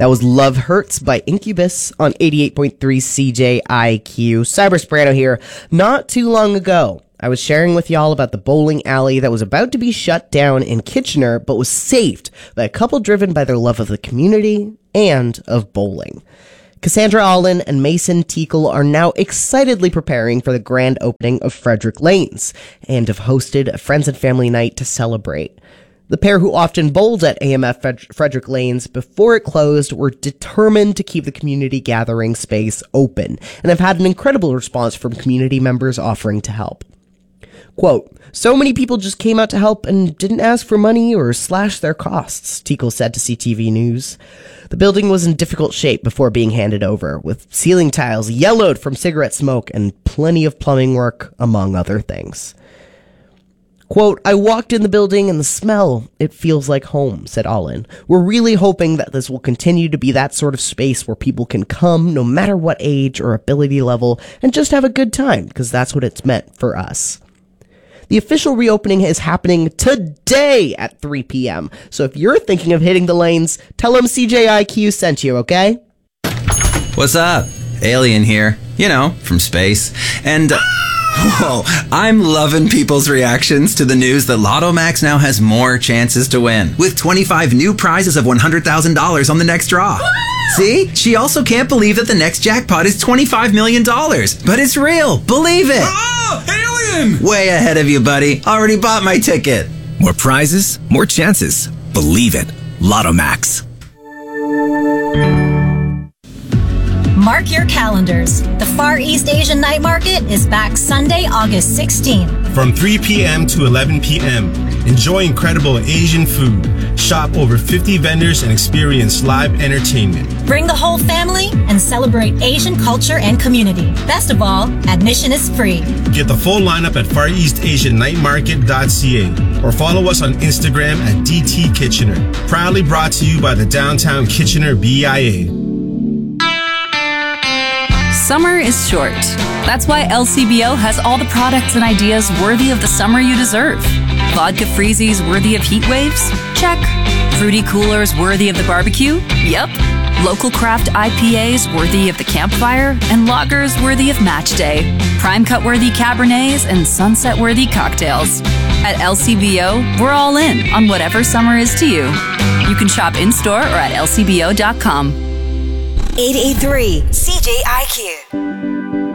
That was Love Hurts by Incubus on 88.3 CJIQ. Cyber Soprano here. Not too long ago, I was sharing with y'all about the bowling alley that was about to be shut down in Kitchener, but was saved by a couple driven by their love of the community and of bowling. Cassandra Allen and Mason Teakle are now excitedly preparing for the grand opening of Frederick Lanes and have hosted a friends and family night to celebrate. The pair, who often bowled at AMF Frederick Lanes before it closed, were determined to keep the community gathering space open and have had an incredible response from community members offering to help. Quote, "So many people just came out to help and didn't ask for money or slash their costs," Teakle said to CTV News. The building was in difficult shape before being handed over, with ceiling tiles yellowed from cigarette smoke and plenty of plumbing work, among other things. Quote, "I walked in the building and the smell, it feels like home," said Allen. "We're really hoping that this will continue to be that sort of space where people can come no matter what age or ability level and just have a good time, because that's what it's meant for us." The official reopening is happening today at 3 p.m. So if you're thinking of hitting the lanes, tell them CJIQ sent you, okay? What's up? Alien here. You know, from space. And, whoa, I'm loving people's reactions to the news that Lotto Max now has more chances to win, with 25 new prizes of $100,000 on the next draw. See? She also can't believe that the next jackpot is $25 million. But it's real. Believe it. Oh, alien! Way ahead of you, buddy. Already bought my ticket. More prizes, more chances. Believe it. Lotto Max. Mark your calendars. The Far East Asian Night Market is back Sunday, August 16th. From 3 p.m. to 11 p.m. Enjoy incredible Asian food. Shop over 50 vendors and experience live entertainment. Bring the whole family and celebrate Asian culture and community. Best of all, admission is free. Get the full lineup at FarEastAsianNightMarket.ca or follow us on Instagram at DT Kitchener. Proudly brought to you by the Downtown Kitchener BIA. Summer is short. That's why LCBO has all the products and ideas worthy of the summer you deserve. Vodka freezies worthy of heat waves? Check. Fruity coolers worthy of the barbecue? Yep. Local craft IPAs worthy of the campfire? And lagers worthy of match day. Prime cut worthy Cabernets and sunset worthy cocktails. At LCBO, we're all in on whatever summer is to you. You can shop in-store or at lcbo.com. 88.3 CJIQ.